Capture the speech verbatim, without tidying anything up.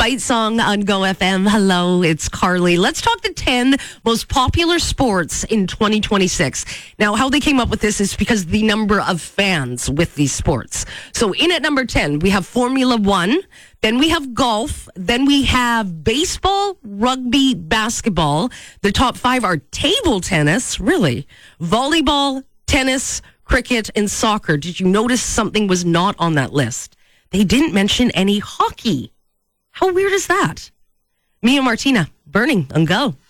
Fight Song on Go F M. Hello, it's Carly. Let's talk the ten most popular sports in twenty twenty-six. Now, how they came up with this is because the number of fans with these sports. So in at number ten, we have Formula One. Then we have golf. Then we have baseball, rugby, basketball. The top five are table tennis, really, volleyball, tennis, cricket, and soccer. Did you notice something was not on that list? They didn't mention any hockey. How weird is that? Mia Martina, Burning on Go.